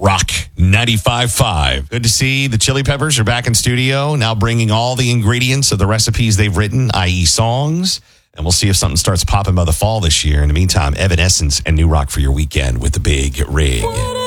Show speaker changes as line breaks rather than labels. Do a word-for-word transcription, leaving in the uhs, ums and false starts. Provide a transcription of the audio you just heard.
Rock ninety-five point five. Good to see the Chili Peppers are back in studio, now bringing all the ingredients of the recipes they've written, that is songs. And we'll see if something starts popping by the fall this year. In the meantime, Evanescence and New Rock for your weekend with the Big Rig.